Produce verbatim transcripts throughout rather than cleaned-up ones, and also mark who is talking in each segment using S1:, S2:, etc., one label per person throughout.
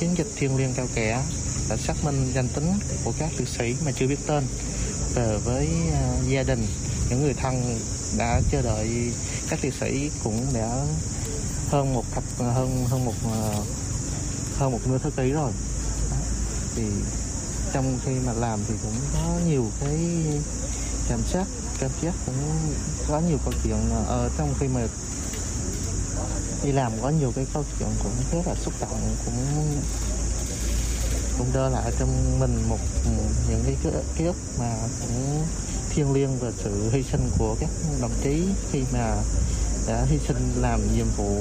S1: Chiến dịch thiêng liêng cao kẻ đã xác minh danh tính của các liệt sĩ mà chưa biết tên về với uh, gia đình, những người thân đã chờ đợi các liệt sĩ cũng đã hơn một thập hơn hơn một uh, hơn một nửa thế kỷ rồi. Đó. Thì trong khi mà làm thì cũng có nhiều cái cảm giác cảm giác cũng có nhiều câu chuyện ở uh, trong khi mà đi làm có nhiều cái câu chuyện cũng rất là xúc động, cũng cũng đưa lại trong mình một những cái ký ức mà cũng thiêng liêng về sự hy sinh của các đồng chí khi mà đã hy sinh làm nhiệm vụ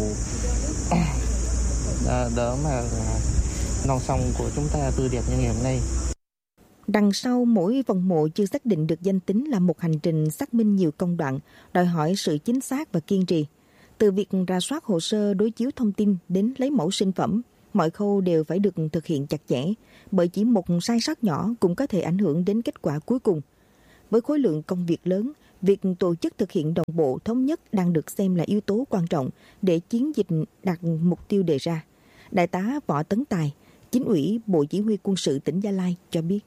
S1: đỡ mà non sông của chúng ta tươi đẹp như ngày hôm nay.
S2: Đằng sau mỗi phần mộ chưa xác định được danh tính là một hành trình xác minh nhiều công đoạn, đòi hỏi sự chính xác và kiên trì. Từ việc rà soát hồ sơ đối chiếu thông tin đến lấy mẫu sinh phẩm, mọi khâu đều phải được thực hiện chặt chẽ, bởi chỉ một sai sót nhỏ cũng có thể ảnh hưởng đến kết quả cuối cùng. Với khối lượng công việc lớn, việc tổ chức thực hiện đồng bộ thống nhất đang được xem là yếu tố quan trọng để chiến dịch đạt mục tiêu đề ra. Đại tá Võ Tấn Tài, Chính ủy Bộ Chỉ huy Quân sự tỉnh Gia Lai cho biết.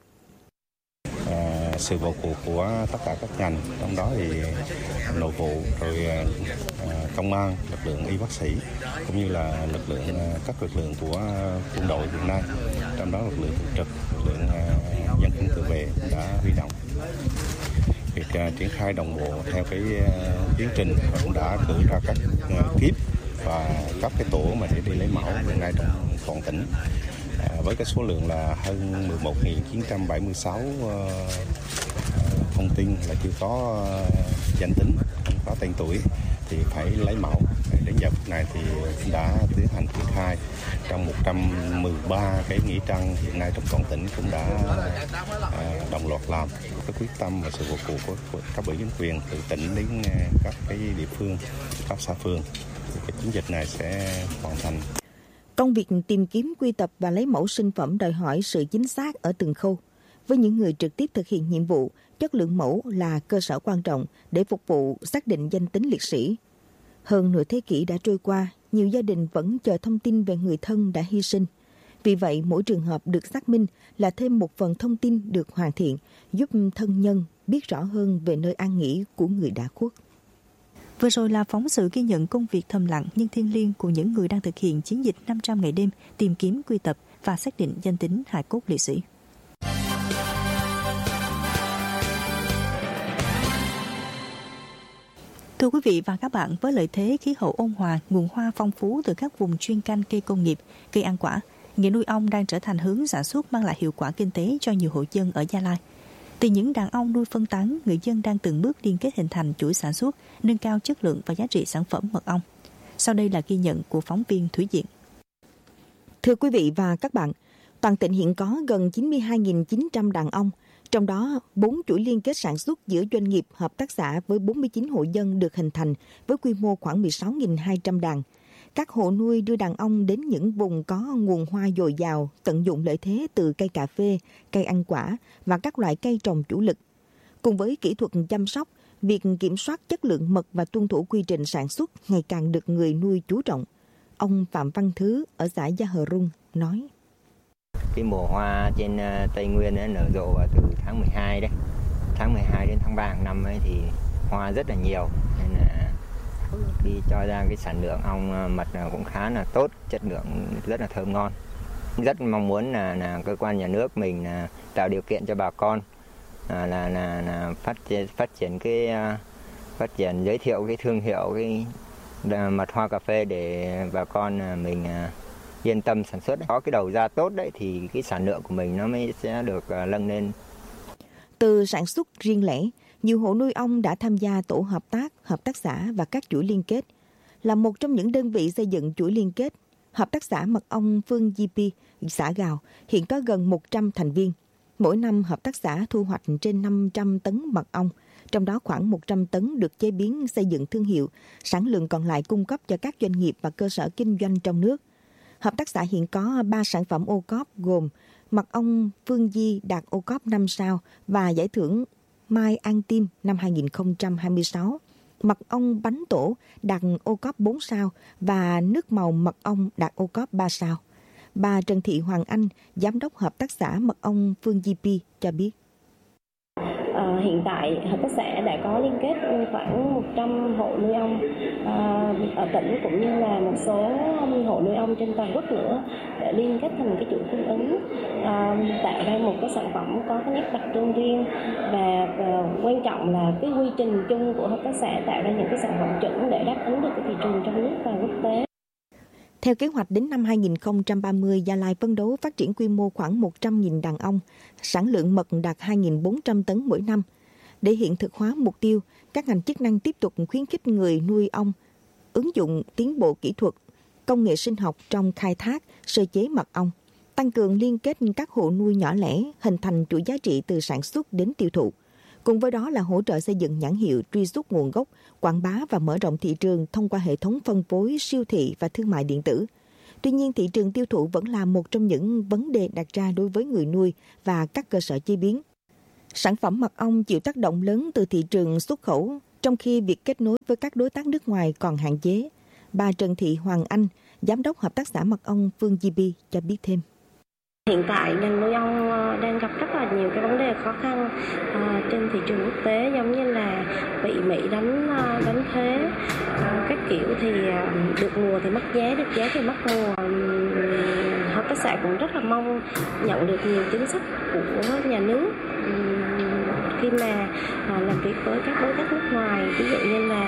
S3: À, sự vào cuộc của tất cả các ngành, trong đó thì nội vụ, rồi à, công an, lực lượng y bác sĩ, cũng như là lực lượng các lực lượng của quân đội hiện nay, trong đó lực lượng thường trực, lực lượng à, dân quân tự vệ đã huy động. Việc uh, triển khai đồng bộ theo cái uh, tiến trình và cũng đã cử ra các uh, kíp và các cái tổ mà để đi lấy mẫu hiện nay trong toàn tỉnh, uh, với cái số lượng là hơn mười một nghìn chín trăm bảy mươi sáu uh, thông tin là chưa có uh, danh tính, không có tên tuổi thì phải lấy mẫu. Đến giờ phút này thì đã tiến hành triển khai trong một trăm mười ba cái nghĩa trang hiện nay trong toàn tỉnh cũng đã uh, đồng loạt làm. Cái quyết tâm và sự vào cuộc của, của các ủy chính quyền từ tỉnh đến các cái địa phương, các xã phường, thì cái chiến dịch này sẽ hoàn thành.
S2: Công việc tìm kiếm, quy tập và lấy mẫu sinh phẩm đòi hỏi sự chính xác ở từng khâu. Với những người trực tiếp thực hiện nhiệm vụ, chất lượng mẫu là cơ sở quan trọng để phục vụ xác định danh tính liệt sĩ. Hơn nửa thế kỷ đã trôi qua, nhiều gia đình vẫn chờ thông tin về người thân đã hy sinh. Vì vậy, mỗi trường hợp được xác minh là thêm một phần thông tin được hoàn thiện, giúp thân nhân biết rõ hơn về nơi an nghỉ của người đã khuất.
S4: Vừa rồi là phóng sự ghi nhận công việc thầm lặng nhưng thiêng liêng của những người đang thực hiện chiến dịch năm trăm ngày đêm tìm kiếm, quy tập và xác định danh tính hài cốt liệt sĩ. Thưa quý vị và các bạn, với lợi thế khí hậu ôn hòa, nguồn hoa phong phú từ các vùng chuyên canh cây công nghiệp, cây ăn quả, nghề nuôi ong đang trở thành hướng sản xuất mang lại hiệu quả kinh tế cho nhiều hộ dân ở Gia Lai. Từ những đàn ong nuôi phân tán, người dân đang từng bước liên kết hình thành chuỗi sản xuất, nâng cao chất lượng và giá trị sản phẩm mật ong. Sau đây là ghi nhận của phóng viên Thúy Diện.
S2: Thưa quý vị và các bạn, toàn tỉnh hiện có gần chín mươi hai nghìn chín trăm đàn ong, trong đó bốn chuỗi liên kết sản xuất giữa doanh nghiệp, hợp tác xã với bốn mươi chín hộ dân được hình thành với quy mô khoảng mười sáu nghìn hai trăm đàn. Các hộ nuôi đưa đàn ong đến những vùng có nguồn hoa dồi dào, tận dụng lợi thế từ cây cà phê, cây ăn quả và các loại cây trồng chủ lực. Cùng với kỹ thuật chăm sóc, việc kiểm soát chất lượng mật và tuân thủ quy trình sản xuất ngày càng được người nuôi chú trọng. Ông Phạm Văn Thứ ở xã Gia Hờ Rung nói.
S5: Cái mùa hoa trên Tây Nguyên ấy nở rộ vào từ tháng mười hai đấy. Tháng mười hai đến tháng ba hàng năm ấy thì hoa rất là nhiều. Nên là khi cho ra cái sản lượng ong mật cũng khá là tốt, chất lượng rất là thơm ngon. Rất mong muốn là, là cơ quan nhà nước mình là tạo điều kiện cho bà con là là là, là phát triển phát triển cái phát triển giới thiệu cái thương hiệu cái mật hoa cà phê để bà con mình yên tâm sản xuất. Có cái đầu ra tốt đấy thì cái sản lượng của mình nó mới sẽ được nâng lên.
S2: Từ sản xuất riêng lẻ, nhiều hộ nuôi ong đã tham gia tổ hợp tác, hợp tác xã và các chuỗi liên kết. Là một trong những đơn vị xây dựng chuỗi liên kết, Hợp tác xã mật ong Phương giê pê, xã Gào hiện có gần một trăm thành viên. Mỗi năm, hợp tác xã thu hoạch trên năm trăm tấn mật ong, trong đó khoảng một trăm tấn được chế biến xây dựng thương hiệu, sản lượng còn lại cung cấp cho các doanh nghiệp và cơ sở kinh doanh trong nước. Hợp tác xã hiện có ba sản phẩm ô cóp gồm mật ong Phương Di đạt ô cóp năm sao và giải thưởng Mai An Tim năm hai không hai sáu, mật ong bánh tổ đạt ô cóp bốn sao và nước màu mật ong đạt ô cóp ba sao. Bà Trần Thị Hoàng Anh, Giám đốc Hợp tác xã Mật ong Phương giê pê cho biết.
S6: À, hiện tại hợp tác xã đã có liên kết khoảng một trăm hộ nuôi ong à, ở tỉnh cũng như là một số hộ nuôi ong trên toàn quốc nữa để liên kết thành cái chuỗi cung ứng, à, tạo ra một cái sản phẩm có cái nét đặc trưng riêng và, và quan trọng là cái quy trình chung của hợp tác xã tạo ra những cái sản phẩm chuẩn để đáp ứng được cái thị trường trong nước và quốc tế.
S2: Theo kế hoạch đến năm hai không ba mươi, Gia Lai phấn đấu phát triển quy mô khoảng một trăm nghìn đàn ong, sản lượng mật đạt hai nghìn bốn trăm tấn mỗi năm. Để hiện thực hóa mục tiêu, các ngành chức năng tiếp tục khuyến khích người nuôi ong ứng dụng tiến bộ kỹ thuật, công nghệ sinh học trong khai thác, sơ chế mật ong, tăng cường liên kết các hộ nuôi nhỏ lẻ, hình thành chuỗi giá trị từ sản xuất đến tiêu thụ. Cùng với đó là hỗ trợ xây dựng nhãn hiệu, truy xuất nguồn gốc, quảng bá và mở rộng thị trường thông qua hệ thống phân phối, siêu thị và thương mại điện tử. Tuy nhiên, thị trường tiêu thụ vẫn là một trong những vấn đề đặt ra đối với người nuôi và các cơ sở chế biến. Sản phẩm mật ong chịu tác động lớn từ thị trường xuất khẩu, trong khi việc kết nối với các đối tác nước ngoài còn hạn chế. Bà Trần Thị Hoàng Anh, Giám đốc Hợp tác xã Mật ong Phương giê pê cho biết thêm.
S6: Hiện tại ngành nuôi ong đang gặp rất là nhiều cái vấn đề khó khăn uh, trên thị trường quốc tế, giống như là bị Mỹ đánh uh, đánh thuế uh, các kiểu, thì uh, được mùa thì mất giá, được giá thì mất mùa. Um, hợp tác xã cũng rất là mong nhận được nhiều chính sách của nhà nước um, khi mà uh, làm việc với các đối tác nước ngoài, ví dụ như là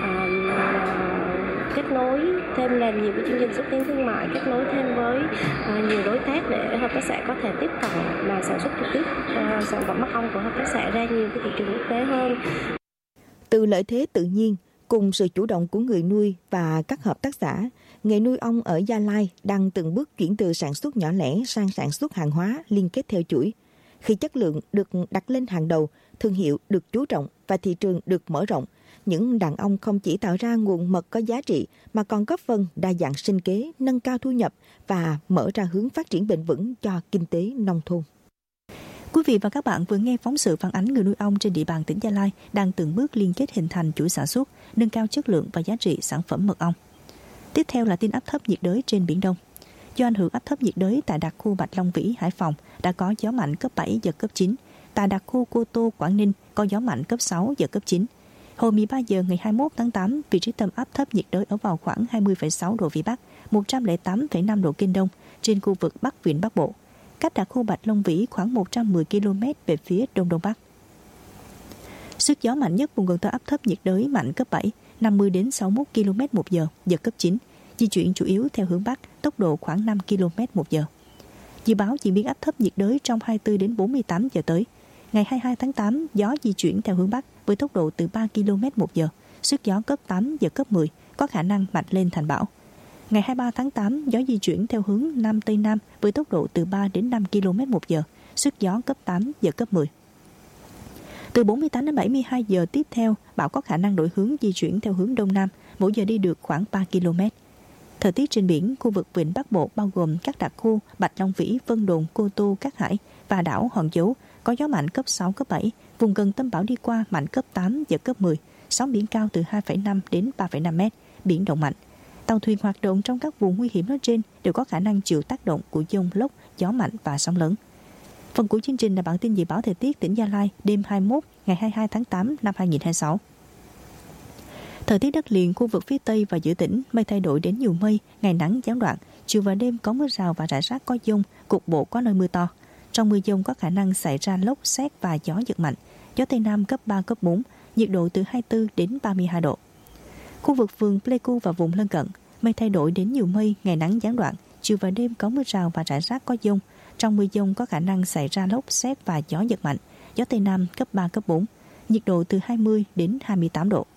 S6: uh, kết nối thêm, làm nhiều cái chương trình xúc tiến thương mại, kết nối thêm với uh, nhiều đối tác để hợp tác xã có thể tiếp cận và sản xuất trực tiếp uh, sản phẩm mật ong của hợp tác xã ra nhiều cái thị trường quốc tế hơn.
S2: Từ lợi thế tự nhiên cùng sự chủ động của người nuôi và các hợp tác xã, nghề nuôi ong ở Gia Lai đang từng bước chuyển từ sản xuất nhỏ lẻ sang sản xuất hàng hóa liên kết theo chuỗi. Khi chất lượng được đặt lên hàng đầu, thương hiệu được chú trọng và thị trường được mở rộng, những đàn ong không chỉ tạo ra nguồn mật có giá trị mà còn góp phần đa dạng sinh kế, nâng cao thu nhập và mở ra hướng phát triển bền vững cho kinh tế nông thôn.
S4: Quý vị và các bạn vừa nghe phóng sự phản ánh người nuôi ong trên địa bàn tỉnh Gia Lai đang từng bước liên kết hình thành chuỗi sản xuất, nâng cao chất lượng và giá trị sản phẩm mật ong. Tiếp theo là tin áp thấp nhiệt đới trên Biển Đông. Do ảnh hưởng áp thấp nhiệt đới tại đặc khu Bạch Long Vĩ, Hải Phòng đã có gió mạnh cấp bảy, giật cấp chín. Tại đặc khu Cô Tô, Quảng Ninh có gió mạnh cấp sáu, giật cấp chín. Hồi mười ba giờ ngày hai mươi mốt tháng tám, vị trí tâm áp thấp nhiệt đới ở vào khoảng hai mươi phẩy sáu độ Vĩ Bắc, một trăm lẻ tám phẩy năm độ Kinh Đông trên khu vực Bắc Vịnh Bắc Bộ, cách đặc khu Bạch Long Vĩ khoảng một trăm mười ki lô mét về phía đông đông bắc. Sức gió mạnh nhất vùng gần tâm áp thấp nhiệt đới mạnh cấp bảy, năm mươi đến sáu mươi mốt ki lô mét một giờ, giật cấp chín, di chuyển chủ yếu theo hướng Bắc, tốc độ khoảng năm ki lô mét một giờ. Dự báo diễn biến áp thấp nhiệt đới trong hai mươi tư đến bốn mươi tám giờ tới. Ngày hai mươi hai tháng tám, gió di chuyển theo hướng Bắc với tốc độ từ ba ki lô mét một giờ, sức gió cấp tám, giật cấp mười, có khả năng mạnh lên thành bão. Ngày hai mươi ba tháng tám, gió di chuyển theo hướng Nam Tây Nam với tốc độ từ ba đến năm ki lô mét một giờ, sức gió cấp tám, giật cấp mười. Từ bốn mươi tám đến bảy mươi hai giờ tiếp theo, bão có khả năng đổi hướng di chuyển theo hướng Đông Nam, mỗi giờ đi được khoảng ba ki lô mét. Thời tiết trên biển, khu vực Vịnh Bắc Bộ bao gồm các đặc khu Bạch Long Vĩ, Vân Đồn, Cô Tô, Cát Hải và đảo Hòn Dấu có gió mạnh cấp sáu, cấp bảy, vùng gần tâm bão đi qua mạnh cấp tám, giật cấp mười, sóng biển cao từ hai phẩy năm đến ba phẩy năm mét, biển động mạnh. Tàu thuyền hoạt động trong các vùng nguy hiểm nói trên đều có khả năng chịu tác động của dông lốc, gió mạnh và sóng lớn. Phần cuối chương trình là bản tin dự báo thời tiết tỉnh Gia Lai đêm hai mươi mốt ngày hai mươi hai tháng tám năm hai nghìn không trăm hai mươi sáu. Thời tiết đất liền khu vực phía Tây và giữa tỉnh mây thay đổi đến nhiều mây, ngày nắng gián đoạn, chiều và đêm có mưa rào và rải rác có dông, cục bộ có nơi mưa to. Trong mưa dông có khả năng xảy ra lốc, sét và gió giật mạnh. Gió Tây Nam cấp ba, cấp bốn, nhiệt độ từ hai mươi tư đến ba mươi hai độ. Khu vực phường Pleiku và vùng lân cận, mây thay đổi đến nhiều mây, ngày nắng gián đoạn, chiều và đêm có mưa rào và rải rác có dông. Trong mưa dông có khả năng xảy ra lốc, sét và gió giật mạnh. Gió Tây Nam cấp ba, cấp bốn, nhiệt độ từ hai mươi đến hai mươi tám độ.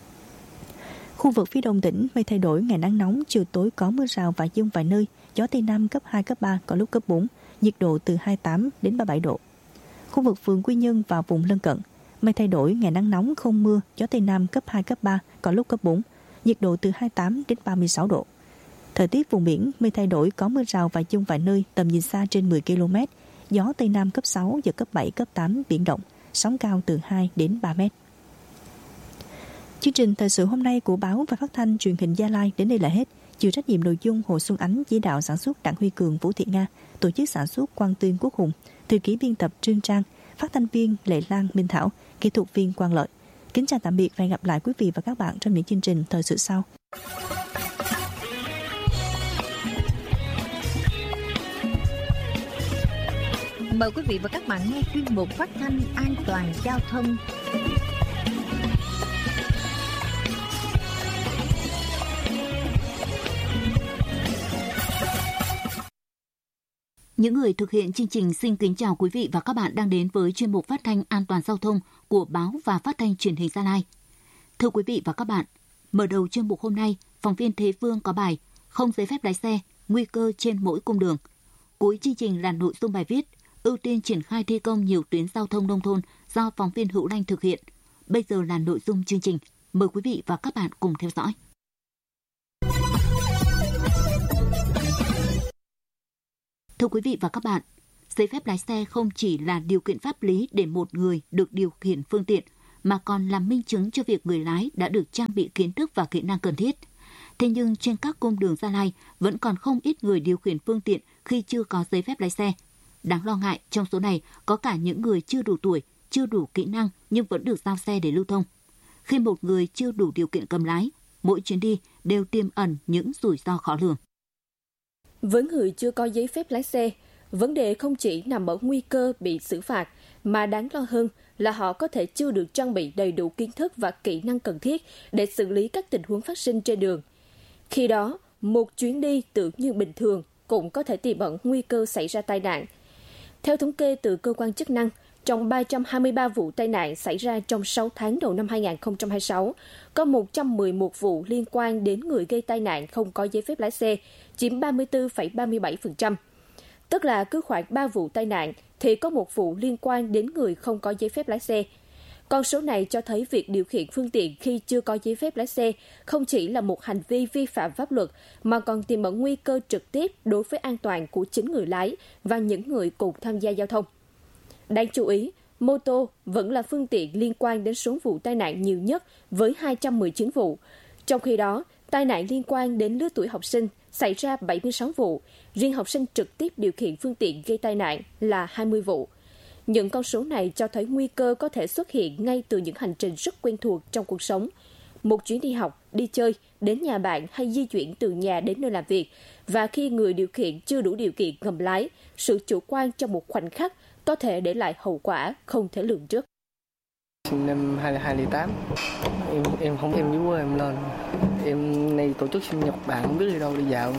S4: Khu vực phía đông tỉnh mây thay đổi, ngày nắng nóng, chiều tối có mưa rào và dông vài nơi, gió Tây Nam cấp hai, cấp ba, có lúc cấp bốn, nhiệt độ từ hai mươi tám đến ba mươi bảy độ. Khu vực phường Quy Nhơn và vùng lân cận, mây thay đổi, ngày nắng nóng, không mưa, gió Tây Nam cấp hai, cấp ba, có lúc cấp bốn, nhiệt độ từ hai mươi tám đến ba mươi sáu độ. Thời tiết vùng biển, mây thay đổi, có mưa rào và dông vài nơi, tầm nhìn xa trên mười ki lô mét, gió Tây Nam cấp sáu, giật cấp bảy, cấp tám, biển động, sóng cao từ hai đến ba mét. Chương trình thời sự hôm nay của báo và phát thanh truyền hình Gia Lai đến đây là hết. Chịu trách nhiệm nội dung, Hồ Xuân Ánh chỉ đạo sản xuất Đặng Huy Cường, Vũ Thị Nga, tổ chức sản xuất Quang Tuyên, Quốc Hùng, thư ký biên tập Trương Trang, phát thanh viên Lệ Lan, Minh Thảo, kỹ thuật viên Quang Lợi. Kính chào tạm biệt và hẹn gặp lại quý vị và các bạn trong những chương trình thời sự sau.
S2: Mời quý vị và các bạn nghe chuyên mục phát thanh an toàn giao thông.
S7: Những người thực hiện chương trình xin kính chào quý vị và các bạn đang đến với chuyên mục phát thanh an toàn giao thông của báo và phát thanh truyền hình Gia Lai. Thưa quý vị và các bạn, mở đầu chuyên mục hôm nay, phóng viên Thế Phương có bài Không giấy phép lái xe, nguy cơ trên mỗi cung đường. Cuối chương trình là nội dung bài viết ưu tiên triển khai thi công nhiều tuyến giao thông nông thôn do phóng viên Hữu Lanh thực hiện. Bây giờ là nội dung chương trình. Mời quý vị và các bạn cùng theo dõi. Thưa quý vị và các bạn, giấy phép lái xe không chỉ là điều kiện pháp lý để một người được điều khiển phương tiện, mà còn là minh chứng cho việc người lái đã được trang bị kiến thức và kỹ năng cần thiết. Thế nhưng trên các cung đường Gia Lai vẫn còn không ít người điều khiển phương tiện khi chưa có giấy phép lái xe. Đáng lo ngại, trong số này có cả những người chưa đủ tuổi, chưa đủ kỹ năng nhưng vẫn được giao xe để lưu thông. Khi một người chưa đủ điều kiện cầm lái, mỗi chuyến đi đều tiềm ẩn những rủi ro khó lường.
S8: Với người chưa có giấy phép lái xe, vấn đề không chỉ nằm ở nguy cơ bị xử phạt, mà đáng lo hơn là họ có thể chưa được trang bị đầy đủ kiến thức và kỹ năng cần thiết để xử lý các tình huống phát sinh trên đường. Khi đó, một chuyến đi tưởng như bình thường cũng có thể tiềm ẩn nguy cơ xảy ra tai nạn. Theo thống kê từ cơ quan chức năng, trong ba trăm hai mươi ba vụ tai nạn xảy ra trong sáu tháng đầu năm hai không hai sáu, có một trăm mười một vụ liên quan đến người gây tai nạn không có giấy phép lái xe, chiếm ba mươi tư phẩy ba mươi bảy phần trăm. Tức là cứ khoảng ba vụ tai nạn thì có một vụ liên quan đến người không có giấy phép lái xe. Con số này cho thấy việc điều khiển phương tiện khi chưa có giấy phép lái xe không chỉ là một hành vi vi phạm pháp luật, mà còn tiềm ẩn nguy cơ trực tiếp đối với an toàn của chính người lái và những người cùng tham gia giao thông. Đáng chú ý, mô tô vẫn là phương tiện liên quan đến số vụ tai nạn nhiều nhất với hai trăm mười chín vụ. Trong khi đó, tai nạn liên quan đến lứa tuổi học sinh xảy ra bảy mươi sáu vụ, riêng học sinh trực tiếp điều khiển phương tiện gây tai nạn là hai mươi vụ. Những con số này cho thấy nguy cơ có thể xuất hiện ngay từ những hành trình rất quen thuộc trong cuộc sống. Một chuyến đi học, đi chơi, đến nhà bạn hay di chuyển từ nhà đến nơi làm việc. Và khi người điều khiển chưa đủ điều kiện cầm lái, sự chủ quan trong một khoảnh khắc có thể để lại hậu quả không thể lường trước.
S9: Sinh năm hai không không tám, em em không em dưới quê em lên. Em này tổ chức sinh nhật bạn không biết đi đâu đi dạo.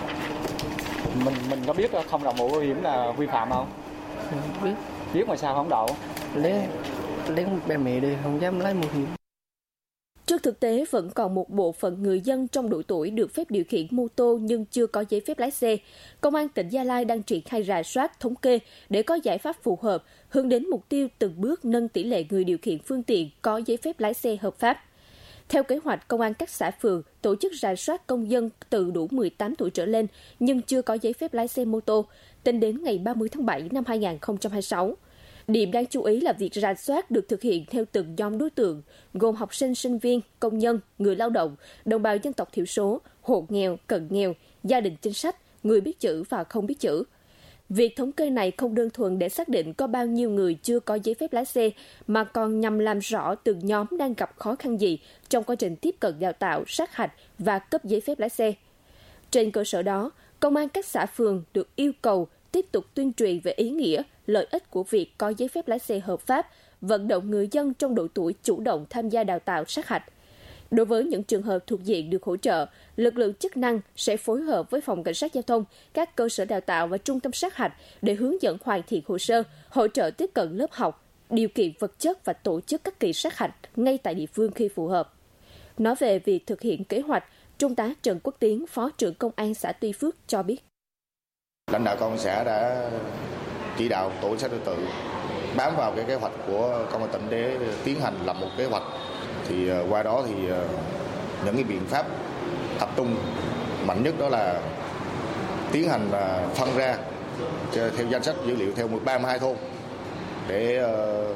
S10: Mình mình có biết không đội mũ bảo hiểm là vi phạm không?
S9: Không biết.
S10: Biết mà sao không đậu?
S9: Lấy lấy ba mẹ đi, không dám lấy mũ hiểm.
S8: Trước thực tế, vẫn còn một bộ phận người dân trong độ tuổi được phép điều khiển mô tô nhưng chưa có giấy phép lái xe. Công an tỉnh Gia Lai đang triển khai rà soát, thống kê để có giải pháp phù hợp, hướng đến mục tiêu từng bước nâng tỷ lệ người điều khiển phương tiện có giấy phép lái xe hợp pháp. Theo kế hoạch, Công an các xã phường tổ chức rà soát công dân từ đủ mười tám tuổi trở lên nhưng chưa có giấy phép lái xe mô tô, tính đến ngày ba mươi tháng bảy năm hai không hai sáu. Điểm đáng chú ý là việc rà soát được thực hiện theo từng nhóm đối tượng, gồm học sinh, sinh viên, công nhân, người lao động, đồng bào dân tộc thiểu số, hộ nghèo, cận nghèo, gia đình chính sách, người biết chữ và không biết chữ. Việc thống kê này không đơn thuần để xác định có bao nhiêu người chưa có giấy phép lái xe, mà còn nhằm làm rõ từng nhóm đang gặp khó khăn gì trong quá trình tiếp cận đào tạo, sát hạch và cấp giấy phép lái xe. Trên cơ sở đó, Công an các xã phường được yêu cầu tiếp tục tuyên truyền về ý nghĩa, lợi ích của việc có giấy phép lái xe hợp pháp, vận động người dân trong độ tuổi chủ động tham gia đào tạo sát hạch. Đối với những trường hợp thuộc diện được hỗ trợ, lực lượng chức năng sẽ phối hợp với Phòng Cảnh sát Giao thông, các cơ sở đào tạo và trung tâm sát hạch để hướng dẫn hoàn thiện hồ sơ, hỗ trợ tiếp cận lớp học, điều kiện vật chất và tổ chức các kỳ sát hạch ngay tại địa phương khi phù hợp. Nói về việc thực hiện kế hoạch, Trung tá Trần Quốc Tiến, Phó trưởng Công an xã Tuy Phước cho biết.
S11: Lãnh đạo công an xã đã chỉ đạo tổ cảnh sát trật tự bám vào cái kế hoạch của công an tỉnh để tiến hành lập một kế hoạch. Thì qua đó thì những cái biện pháp tập trung mạnh nhất đó là tiến hành phân ra theo danh sách dữ liệu theo ba mươi hai thôn để uh,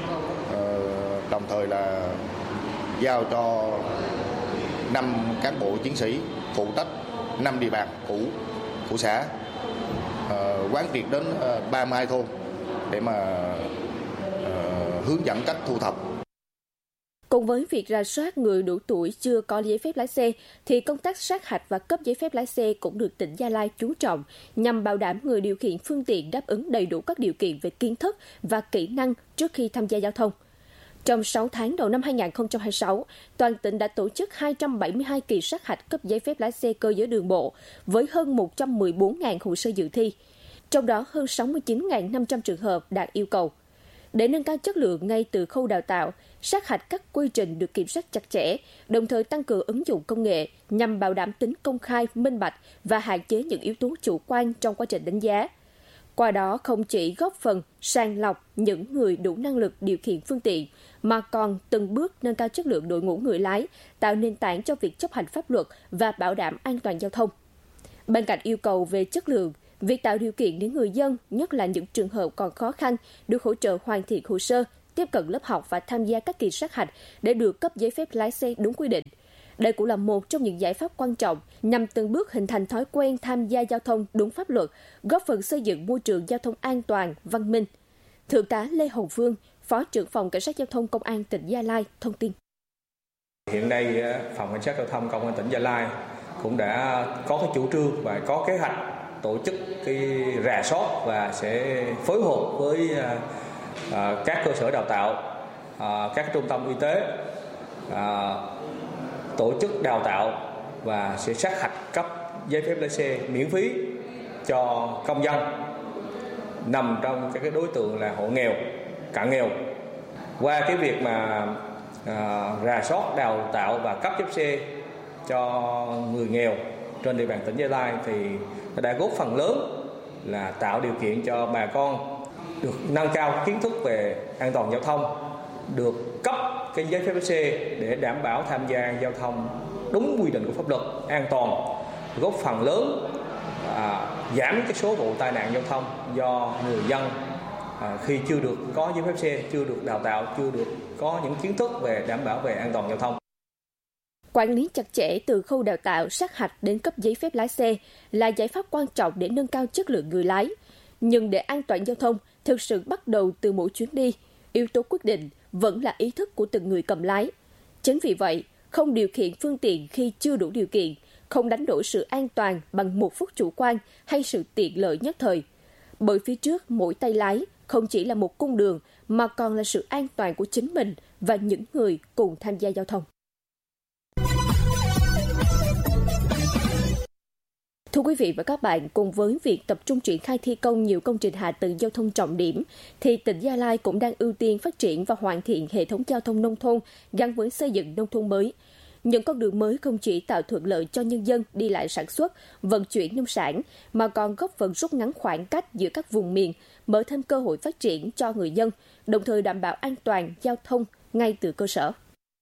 S11: uh, đồng thời là giao cho năm cán bộ chiến sĩ phụ trách năm địa bàn cũ của xã, uh, quán triệt đến uh, ba mươi hai thôn để mà uh, hướng dẫn cách thu thập.
S8: Cùng với việc rà soát người đủ tuổi chưa có giấy phép lái xe, thì công tác sát hạch và cấp giấy phép lái xe cũng được tỉnh Gia Lai chú trọng nhằm bảo đảm người điều khiển phương tiện đáp ứng đầy đủ các điều kiện về kiến thức và kỹ năng trước khi tham gia giao thông. Trong sáu tháng đầu năm hai nghìn không trăm hai mươi sáu, toàn tỉnh đã tổ chức hai trăm bảy mươi hai kỳ sát hạch cấp giấy phép lái xe cơ giới đường bộ với hơn một trăm mười bốn nghìn hồ sơ dự thi, trong đó hơn sáu mươi chín nghìn năm trăm trường hợp đạt yêu cầu. Để nâng cao chất lượng ngay từ khâu đào tạo, sát hạch các quy trình được kiểm soát chặt chẽ, đồng thời tăng cường ứng dụng công nghệ nhằm bảo đảm tính công khai, minh bạch và hạn chế những yếu tố chủ quan trong quá trình đánh giá. Qua đó không chỉ góp phần sàng lọc những người đủ năng lực điều khiển phương tiện, mà còn từng bước nâng cao chất lượng đội ngũ người lái, tạo nền tảng cho việc chấp hành pháp luật và bảo đảm an toàn giao thông. Bên cạnh yêu cầu về chất lượng, việc tạo điều kiện để người dân, nhất là những trường hợp còn khó khăn, được hỗ trợ hoàn thiện hồ sơ, tiếp cận lớp học và tham gia các kỳ sát hạch để được cấp giấy phép lái xe đúng quy định. Đây cũng là một trong những giải pháp quan trọng nhằm từng bước hình thành thói quen tham gia giao thông đúng pháp luật, góp phần xây dựng môi trường giao thông an toàn, văn minh. Thượng tá Lê Hồng Phương, Phó trưởng phòng Cảnh sát Giao thông Công an tỉnh Gia Lai thông tin.
S12: Hiện nay, Phòng Cảnh sát Giao thông Công an tỉnh Gia Lai cũng đã có cái chủ trương và có kế hoạch tổ chức cái rà soát và sẽ phối hợp với uh, các cơ sở đào tạo, uh, các trung tâm y tế, uh, tổ chức đào tạo và sẽ sát hạch cấp giấy phép lái xe miễn phí cho công dân nằm trong các cái đối tượng là hộ nghèo, cận nghèo. Qua cái việc mà uh, rà soát, đào tạo và cấp giấy xe cho người nghèo trên địa bàn tỉnh Gia Lai thì đã góp phần lớn là tạo điều kiện cho bà con được nâng cao kiến thức về an toàn giao thông, được cấp cái giấy phép lái xe để đảm bảo tham gia giao thông đúng quy định của pháp luật, an toàn, góp phần lớn à, giảm cái số vụ tai nạn giao thông do người dân à, khi chưa được có giấy phép xe, chưa được đào tạo, chưa được có những kiến thức về đảm bảo về an toàn giao thông.
S8: Quản lý chặt chẽ từ khâu đào tạo, sát hạch đến cấp giấy phép lái xe là giải pháp quan trọng để nâng cao chất lượng người lái. Nhưng để an toàn giao thông thực sự bắt đầu từ mỗi chuyến đi, yếu tố quyết định vẫn là ý thức của từng người cầm lái. Chính vì vậy, không điều khiển phương tiện khi chưa đủ điều kiện, không đánh đổi sự an toàn bằng một phút chủ quan hay sự tiện lợi nhất thời. Bởi phía trước mỗi tay lái không chỉ là một cung đường mà còn là sự an toàn của chính mình và những người cùng tham gia giao thông. Thưa quý vị và các bạn, cùng với việc tập trung triển khai thi công nhiều công trình hạ tầng giao thông trọng điểm, thì tỉnh Gia Lai cũng đang ưu tiên phát triển và hoàn thiện hệ thống giao thông nông thôn gắn với xây dựng nông thôn mới. Những con đường mới không chỉ tạo thuận lợi cho nhân dân đi lại sản xuất, vận chuyển nông sản, mà còn góp phần rút ngắn khoảng cách giữa các vùng miền, mở thêm cơ hội phát triển cho người dân, đồng thời đảm bảo an toàn giao thông ngay từ cơ sở.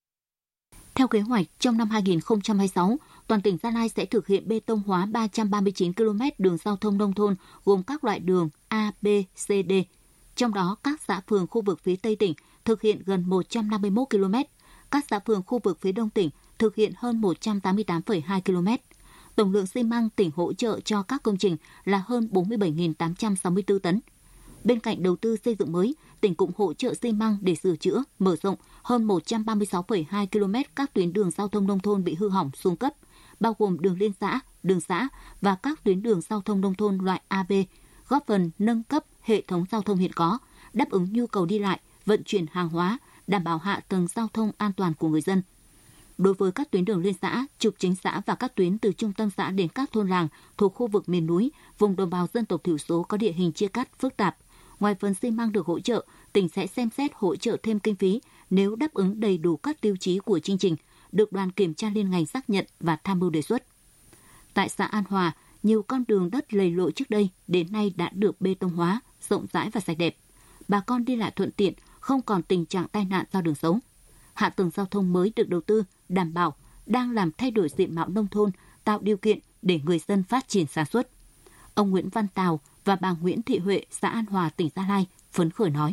S7: Theo kế hoạch, trong năm hai nghìn không trăm hai mươi sáu, toàn tỉnh Gia Lai sẽ thực hiện bê tông hóa ba trăm ba mươi chín ki lô mét đường giao thông nông thôn gồm các loại đường A, B, C, D. Trong đó, các xã phường khu vực phía Tây tỉnh thực hiện gần một trăm năm mươi mốt ki lô mét, các xã phường khu vực phía Đông tỉnh thực hiện hơn một trăm tám mươi tám phẩy hai ki lô mét. Tổng lượng xi măng tỉnh hỗ trợ cho các công trình là hơn bốn mươi bảy nghìn tám trăm sáu mươi tư tấn. Bên cạnh đầu tư xây dựng mới, tỉnh cũng hỗ trợ xi măng để sửa chữa, mở rộng hơn một trăm ba mươi sáu phẩy hai ki lô mét các tuyến đường giao thông nông thôn bị hư hỏng xuống cấp, bao gồm đường liên xã, đường xã và các tuyến đường giao thông nông thôn loại A B, góp phần nâng cấp hệ thống giao thông hiện có, đáp ứng nhu cầu đi lại, vận chuyển hàng hóa, đảm bảo hạ tầng giao thông an toàn của người dân. Đối với các tuyến đường liên xã, trục chính xã và các tuyến từ trung tâm xã đến các thôn làng thuộc khu vực miền núi, vùng đồng bào dân tộc thiểu số có địa hình chia cắt phức tạp, ngoài phần xi măng được hỗ trợ, tỉnh sẽ xem xét hỗ trợ thêm kinh phí nếu đáp ứng đầy đủ các tiêu chí của chương trình, được đoàn kiểm tra liên ngành xác nhận và tham mưu đề xuất. Tại xã An Hòa, nhiều con đường đất lầy lội trước đây đến nay đã được bê tông hóa, rộng rãi và sạch đẹp. Bà con đi lại thuận tiện, không còn tình trạng tai nạn do đường xấu. Hạ tầng giao thông mới được đầu tư, đảm bảo, đang làm thay đổi diện mạo nông thôn, tạo điều kiện để người dân phát triển sản xuất. Ông Nguyễn Văn Tào và bà Nguyễn Thị Huệ, xã An Hòa, tỉnh Gia Lai, phấn khởi nói.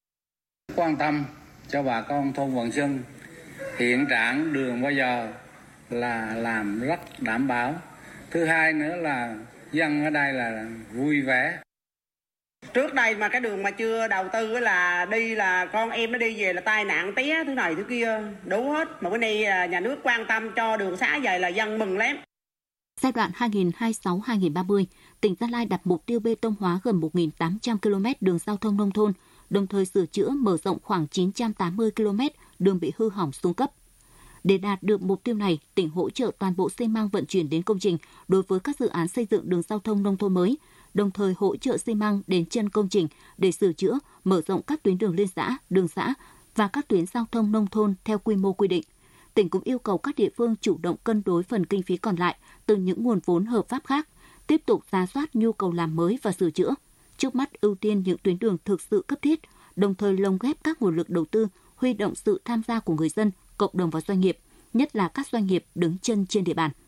S13: Quan tâm cho bà con thôn Vạn Xuân, hiện trạng đường bây giờ là làm rất đảm bảo Thứ hai nữa là dân ở đây là vui vẻ.
S14: Trước đây mà cái đường mà chưa đầu tư là đi là con em nó đi về là tai nạn té thứ này thứ kia đủ hết. Mà bữa nay nhà nước quan tâm cho đường xá về là dân mừng lắm.
S7: Giai đoạn hai nghìn không trăm hai mươi sáu đến hai nghìn không trăm ba mươi, tỉnh Gia Lai đặt mục tiêu bê tông hóa gần một nghìn tám trăm ki lô mét đường giao thông nông thôn, đồng thời sửa chữa mở rộng khoảng chín trăm tám mươi ki lô mét đường bị hư hỏng xuống cấp. Để đạt được mục tiêu này, tỉnh hỗ trợ toàn bộ xi măng vận chuyển đến công trình đối với các dự án xây dựng đường giao thông nông thôn mới, đồng thời hỗ trợ xi măng đến chân công trình để sửa chữa, mở rộng các tuyến đường liên xã, đường xã và các tuyến giao thông nông thôn theo quy mô quy định. Tỉnh cũng yêu cầu các địa phương chủ động cân đối phần kinh phí còn lại từ những nguồn vốn hợp pháp khác, tiếp tục rà soát nhu cầu làm mới và sửa chữa. Trước mắt ưu tiên những tuyến đường thực sự cấp thiết, đồng thời lồng ghép các nguồn lực đầu tư, huy động sự tham gia của người dân, cộng đồng và doanh nghiệp, nhất là các doanh nghiệp đứng chân trên địa bàn.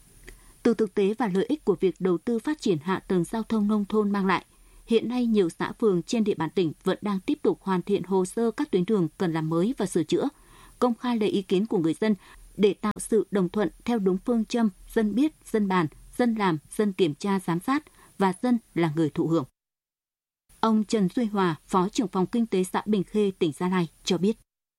S7: Từ thực tế và lợi ích của việc đầu tư phát triển hạ tầng giao thông nông thôn mang lại, hiện nay nhiều xã phường trên địa bàn tỉnh vẫn đang tiếp tục hoàn thiện hồ sơ các tuyến đường cần làm mới và sửa chữa, công khai lấy ý kiến của người dân để tạo sự đồng thuận theo đúng phương châm dân biết, dân bàn, dân làm, dân kiểm tra giám sát và dân là người thụ hưởng. Ông Trần Duy Hòa, Phó trưởng phòng Kinh tế xã Bình Khê, tỉnh Gia Lai cho biết.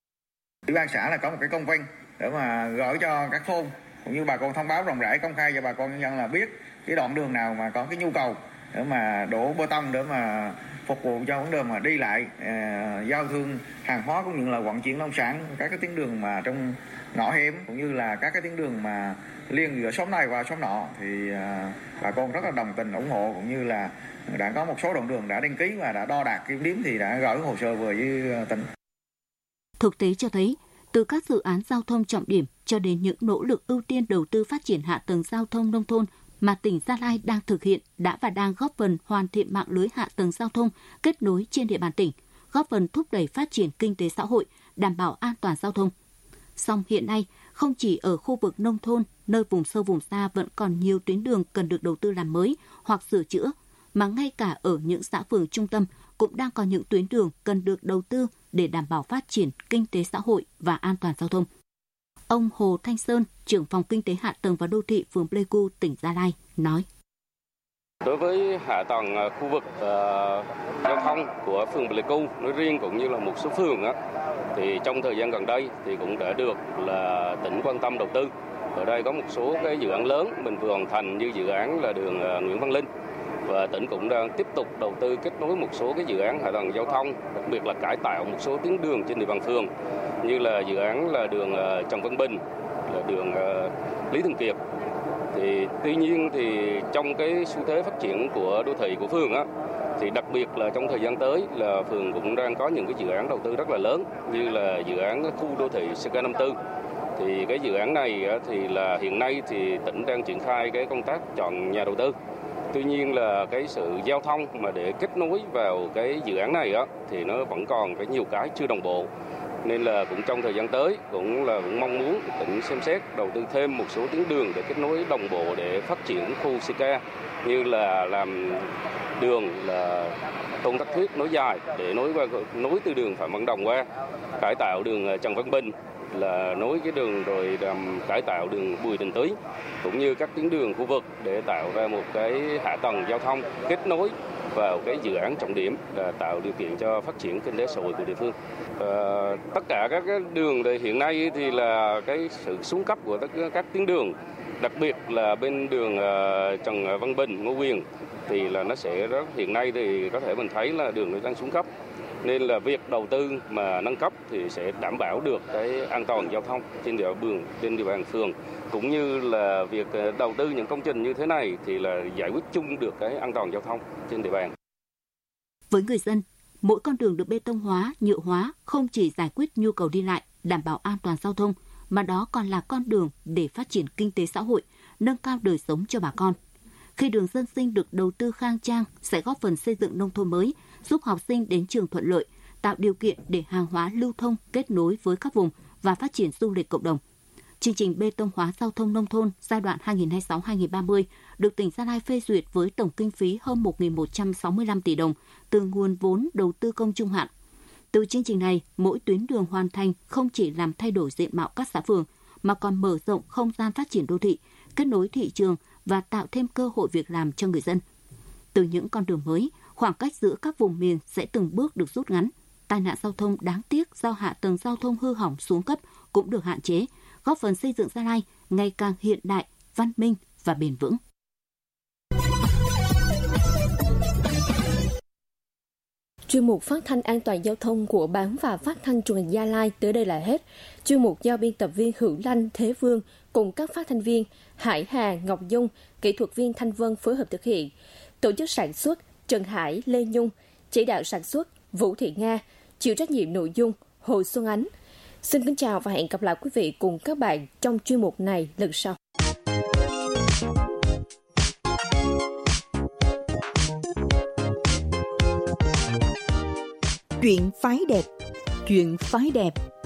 S15: Ủy ban xã là có một cái công văn để mà gửi cho các thôn cũng như bà con thông báo rộng rãi công khai cho bà con nhân dân là biết cái đoạn đường nào mà có cái nhu cầu để mà đổ bê tông để mà phục vụ cho vấn đề mà đi lại uh, giao thương hàng hóa cũng như là vận chuyển nông sản, các cái tuyến đường mà trong ngõ hẻm cũng như là các cái tuyến đường mà liên giữa xóm này qua xóm nọ thì uh, bà con rất là đồng tình ủng hộ, cũng như là đã có một số đoạn đường đã đăng ký và đã đo đạc kiểm đếm thì đã gửi hồ sơ về với tỉnh.
S7: Thực tế cho thấy, từ các dự án giao thông trọng điểm cho đến những nỗ lực ưu tiên đầu tư phát triển hạ tầng giao thông nông thôn mà tỉnh Gia Lai đang thực hiện đã và đang góp phần hoàn thiện mạng lưới hạ tầng giao thông kết nối trên địa bàn tỉnh, góp phần thúc đẩy phát triển kinh tế xã hội, đảm bảo an toàn giao thông. Song hiện nay, không chỉ ở khu vực nông thôn, nơi vùng sâu vùng xa vẫn còn nhiều tuyến đường cần được đầu tư làm mới hoặc sửa chữa, mà ngay cả ở những xã phường trung tâm cũng đang có những tuyến đường cần được đầu tư để đảm bảo phát triển kinh tế xã hội và an toàn giao thông. Ông Hồ Thanh Sơn, trưởng phòng Kinh tế Hạ tầng và Đô thị phường Pleiku, tỉnh Gia Lai, nói.
S16: Đối với hạ tầng khu vực uh, giao thông của phường Pleiku nói riêng cũng như là một số phường á, thì trong thời gian gần đây thì cũng đã được là tỉnh quan tâm đầu tư. Ở đây có một số cái dự án lớn mình vừa hoàn thành như dự án là đường uh, Nguyễn Văn Linh, và tỉnh cũng đang tiếp tục đầu tư kết nối một số cái dự án hạ tầng giao thông, đặc biệt là cải tạo một số tuyến đường trên địa bàn phường, như là dự án là đường uh, Trần Văn Bình, là đường uh, Lý Thường Kiệt. Thì tuy nhiên thì trong cái xu thế phát triển của đô thị của phường á, thì đặc biệt là trong thời gian tới là phường cũng đang có những cái dự án đầu tư rất là lớn, như là dự án khu đô thị xê ca năm tư. Thì cái dự án này á, thì là hiện nay thì tỉnh đang triển khai cái công tác chọn nhà đầu tư. Tuy nhiên là cái sự giao thông mà để kết nối vào cái dự án này á, thì nó vẫn còn cái nhiều cái chưa đồng bộ. Nên là cũng trong thời gian tới cũng là cũng mong muốn tỉnh xem xét đầu tư thêm một số tuyến đường để kết nối đồng bộ để phát triển khu xê ca, như là làm đường là Tôn Thất Thuyết nối dài để nối qua nối từ đường Phạm Văn Đồng qua, cải tạo đường Trần Văn Bình là nối cái đường rồi làm cải tạo đường Bùi Đình Tý, cũng như các tuyến đường khu vực để tạo ra một cái hạ tầng giao thông kết nối vào cái dự án trọng điểm, là tạo điều kiện cho phát triển kinh tế xã hội của địa phương. À, tất cả các cái đường thì hiện nay thì là cái sự xuống cấp của tất cả các tuyến đường, đặc biệt là bên đường uh, Trần Văn Bình, Ngô Quyền thì là nó sẽ rất hiện nay thì có thể mình thấy là đường nó đang xuống cấp. Nên là việc đầu tư mà nâng cấp thì sẽ đảm bảo được cái an toàn giao thông trên địa bàn trên địa bàn phường, cũng như là việc đầu tư những công trình như thế này thì là giải quyết chung được cái an toàn giao thông trên địa bàn.
S7: Với người dân, mỗi con đường được bê tông hóa, nhựa hóa không chỉ giải quyết nhu cầu đi lại, đảm bảo an toàn giao thông, mà đó còn là con đường để phát triển kinh tế xã hội, nâng cao đời sống cho bà con. Khi đường dân sinh được đầu tư khang trang sẽ góp phần xây dựng nông thôn mới, giúp học sinh đến trường thuận lợi, tạo điều kiện để hàng hóa lưu thông kết nối với các vùng và phát triển du lịch cộng đồng. Chương trình bê tông hóa giao thông nông thôn giai đoạn hai nghìn không trăm hai mươi sáu đến hai nghìn không trăm ba mươi được tỉnh Gia Lai phê duyệt với tổng kinh phí hơn một nghìn một trăm sáu mươi lăm tỷ đồng từ nguồn vốn đầu tư công trung hạn. Từ chương trình này, mỗi tuyến đường hoàn thành không chỉ làm thay đổi diện mạo các xã phường, mà còn mở rộng không gian phát triển đô thị, kết nối thị trường và tạo thêm cơ hội việc làm cho người dân. Từ những con đường mới, khoảng cách giữa các vùng miền sẽ từng bước được rút ngắn. Tai nạn giao thông đáng tiếc do hạ tầng giao thông hư hỏng xuống cấp cũng được hạn chế, góp phần xây dựng Gia Lai ngày càng hiện đại, văn minh và bền vững.
S8: Chuyên mục phát thanh an toàn giao thông của Ban và Phát thanh Truyền hình Gia Lai tới đây là hết. Chuyên mục do biên tập viên Hữu Lanh, Thế Vương cùng các phát thanh viên Hải Hà, Ngọc Dung, kỹ thuật viên Thanh Vân phối hợp thực hiện. Tổ chức sản xuất Trần Hải, Lê Nhung, chỉ đạo sản xuất Vũ Thị Nga, chịu trách nhiệm nội dung Hồ Xuân Ánh. Xin kính chào và hẹn gặp lại quý vị cùng các bạn trong chuyên mục này lần sau.
S2: Chuyện phái đẹp, chuyện phái đẹp.